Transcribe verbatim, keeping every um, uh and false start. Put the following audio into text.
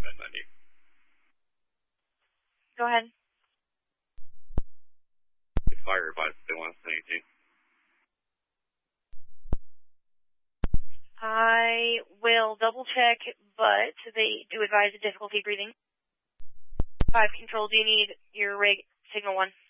Bend ninety. Go ahead. Fire advice, they want us to eighteen. I will double check, but they do advise a difficulty breathing. Five control, do you need your rig signal one?